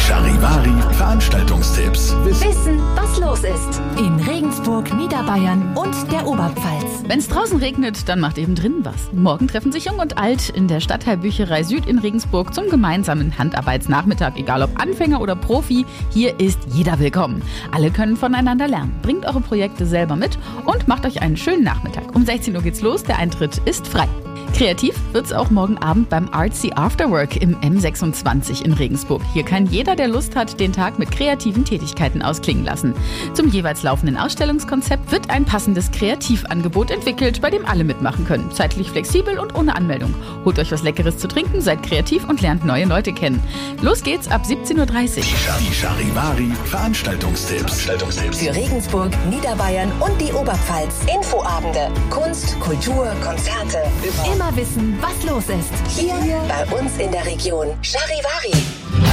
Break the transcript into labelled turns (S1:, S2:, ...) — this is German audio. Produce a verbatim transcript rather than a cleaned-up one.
S1: Charivari Veranstaltungstipps.
S2: Wissen, was los ist. In Regensburg, Niederbayern und der Oberpfalz.
S3: Wenn es draußen regnet, dann macht eben drinnen was. Morgen treffen sich Jung und Alt in der Stadtteilbücherei Süd in Regensburg zum gemeinsamen Handarbeitsnachmittag. Egal ob Anfänger oder Profi, hier ist jeder willkommen. Alle können voneinander lernen. Bringt eure Projekte selber mit und macht euch einen schönen Nachmittag. Um sechzehn Uhr geht's los, der Eintritt ist frei. Kreativ wird's auch morgen Abend beim Artsy Afterwork im M sechsundzwanzig in Regensburg. Hier kann jeder, der Lust hat, den Tag mit kreativen Tätigkeiten ausklingen lassen. Zum jeweils laufenden Ausstellungskonzept wird ein passendes Kreativangebot entwickelt, bei dem alle mitmachen können. Zeitlich flexibel und ohne Anmeldung. Holt euch was Leckeres zu trinken, seid kreativ und lernt neue Leute kennen. Los geht's ab siebzehn Uhr dreißig.
S1: Die Charivari Veranstaltungstipps. Veranstaltungstipps.
S2: Für Regensburg, Niederbayern und die Oberpfalz. Infoabende, Kunst, Kultur, Konzerte. Immer wissen, was los ist. Hier bei uns in der Region. Charivari.